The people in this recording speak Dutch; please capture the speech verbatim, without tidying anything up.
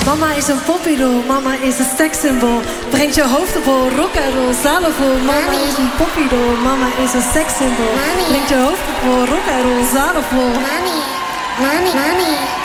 Mama is een popidool, mama is een sekssymbool. Brengt je hoofd op vol, rock en roll, zalen vol. Mama is een popidool, mama is een sekssymbool. Brengt je hoofd op vol, rock en roll, zalen vol. Mommy, mommy, mommy.